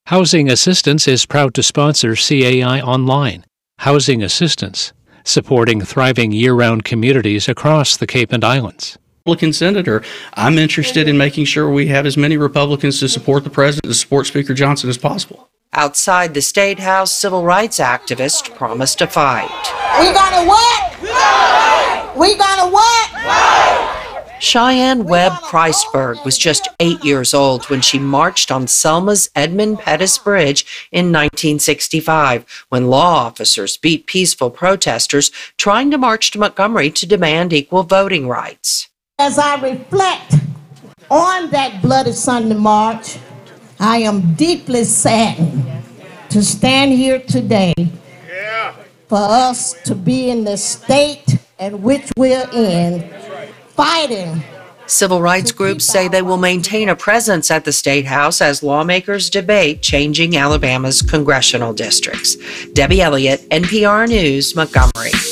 Housing Assistance is proud to sponsor CAI Online. Housing Assistance, supporting thriving year-round communities across the Cape and Islands. Republican senator, I'm interested in making sure we have as many Republicans to support the president, to support Speaker Johnson as possible. Outside the State House, civil rights activists promised to fight. We gonna what? We gonna what? Cheyenne Webb Christberg was just 8 years old when she marched on Selma's Edmund Pettus Bridge in 1965, when law officers beat peaceful protesters trying to march to Montgomery to demand equal voting rights. As I reflect on that bloody Sunday march, I am deeply saddened to stand here today for us to be in the state in which we're in, fighting. Civil rights groups say they will maintain a presence at the State House as lawmakers debate changing Alabama's congressional districts. Debbie Elliott, NPR News, Montgomery.